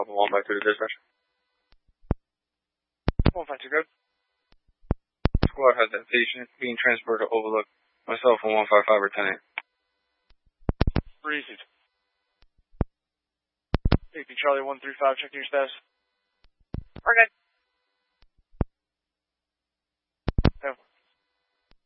Papa 152 to dispatch. 152, good. Squad has that patient being transported to Overlook. Myself on 155 or 10-8. Received. AP Charlie 135, check your status. We're good.